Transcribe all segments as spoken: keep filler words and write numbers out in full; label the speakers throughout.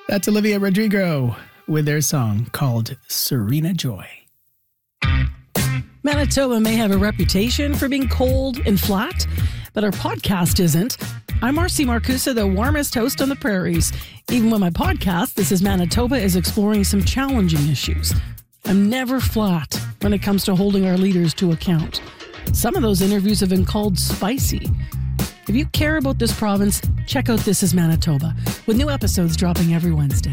Speaker 1: That's Olivia Rodrigo with their song called Serena Joy.
Speaker 2: Manitoba may have a reputation for being cold and flat, but our podcast isn't. I'm Marcy Marcusa, the warmest host on the prairies. Even when my podcast, This is Manitoba, is exploring some challenging issues. I'm never flat when it comes to holding our leaders to account. Some of those interviews have been called spicy. If you care about this province, check out This is Manitoba, with new episodes dropping every Wednesday.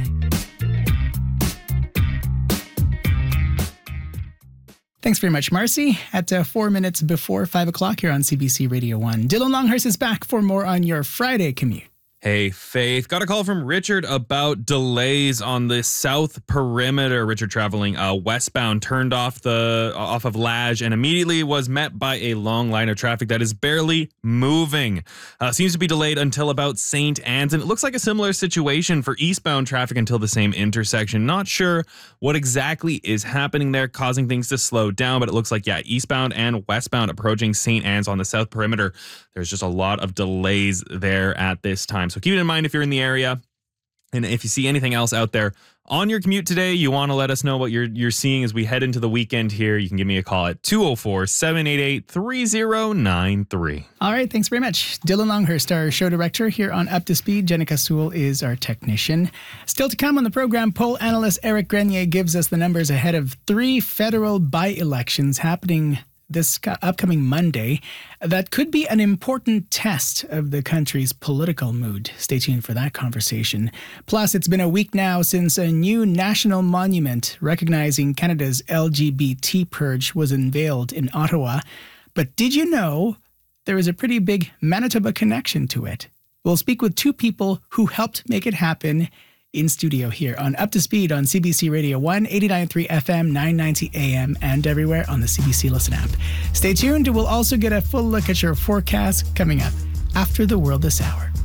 Speaker 1: Thanks very much, Marcy. At uh, four minutes before five o'clock here on C B C Radio one. Dylan Longhurst is back for more on your Friday commute.
Speaker 3: Hey, Faith. Got a call from Richard about delays on the south perimeter. Richard traveling uh, westbound turned off the off of Lage and immediately was met by a long line of traffic that is barely moving. Uh, seems to be delayed until about Saint Anne's, and it looks like a similar situation for eastbound traffic until the same intersection. Not sure what exactly is happening there, causing things to slow down, but it looks like, yeah, eastbound and westbound approaching Saint Anne's on the south perimeter. There's just a lot of delays there at this time. So keep it in mind if you're in the area. And if you see anything else out there on your commute today, you want to let us know what you're you're seeing as we head into the weekend here, you can give me a call at two oh four, seven eight eight, three oh nine three.
Speaker 1: All right, thanks very much. Dylan Longhurst, our show director here on Up to Speed. Jenica Sewell is our technician. Still to come on the program, poll analyst Eric Grenier gives us the numbers ahead of three federal by-elections happening this upcoming Monday that could be an important test of the country's political mood. Stay tuned for that conversation. Plus, it's been a week now since a new national monument recognizing Canada's L G B T purge was unveiled in Ottawa. But did you know there is a pretty big Manitoba connection to it? We'll speak with two people who helped make it happen in studio here on Up to Speed on C B C Radio one, eighty-nine point three F M, nine ninety A M, and everywhere on the C B C Listen app. Stay tuned. We'll also get a full look at your forecast coming up after the world this hour.